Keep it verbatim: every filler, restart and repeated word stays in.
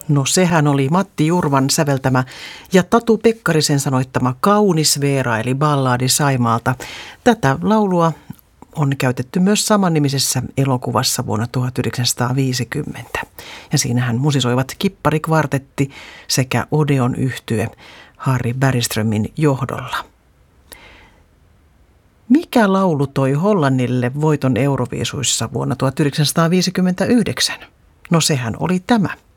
No sehän oli Matti Jurvan säveltämä ja Tatu Pekkarisen sanoittama Kaunis Veera eli ballaadi Saimaalta. Tätä laulua on käytetty myös samannimisessä elokuvassa vuonna tuhatyhdeksänsataaviisikymmentä. Ja siinähän musisoivat Kippari-kvartetti sekä Odeon yhtye Harry Bergströmin johdolla. Mikä laulu toi Hollannille voiton Euroviisuissa vuonna tuhatyhdeksänsataaviisikymmentäyhdeksän? No sehän oli tämä.